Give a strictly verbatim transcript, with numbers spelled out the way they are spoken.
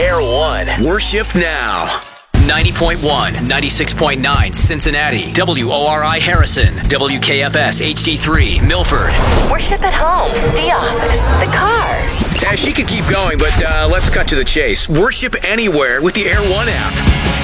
Air One. Worship now. ninety point one, ninety-six point nine Cincinnati, W O R I Harrison, W K F S H D three Milford. Worship at home, the office, the car. Yeah, she could keep going, but uh, let's cut to the chase. Worship anywhere with the Air One app.